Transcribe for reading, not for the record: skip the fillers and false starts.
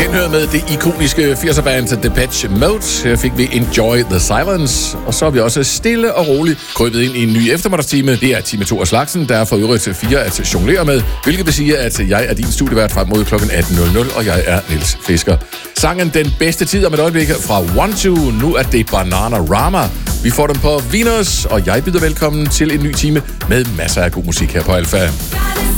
Genhør med det ikoniske 80'er-band Depeche Mode. Her fik vi Enjoy the Silence. Og så er vi også stille og roligt krybet ind i en ny eftermiddagstime. Det er time 2 af slagsen. Der er for øvrigt 4 at jonglere med. Hvilket vil sige, at jeg er din studievært frem mod kl. 18.00, og jeg er Niels Fisker. Sangen Den Bedste Tid om et øjeblik fra One Two. Nu er det Bananarama. Vi får dem på Venus, og jeg byder velkommen til en ny time med masser af god musik her på Alpha.